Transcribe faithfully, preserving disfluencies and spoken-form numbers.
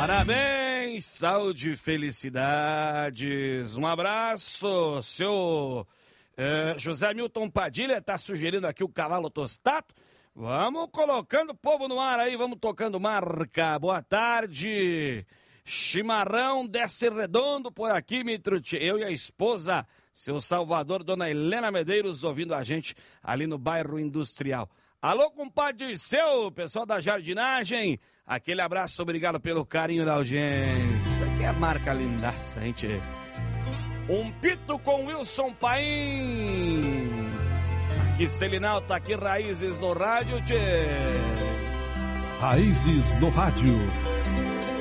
Parabéns, saúde e felicidades. Um abraço, seu eh, José Milton Padilha está sugerindo aqui o cavalo tostado. Vamos colocando o povo no ar aí, vamos tocando marca. Boa tarde. Chimarrão desce redondo por aqui, Mitrute. Eu e a esposa, seu Salvador, dona Helena Medeiros, ouvindo a gente ali no bairro Industrial. Alô, compadre seu, pessoal da jardinagem. Aquele abraço, obrigado pelo carinho da audiência. Que é marca lindaça, gente. Um pito com Wilson Paim. Aqui Selinal, tá aqui Raízes no rádio, tchê. Raízes no rádio.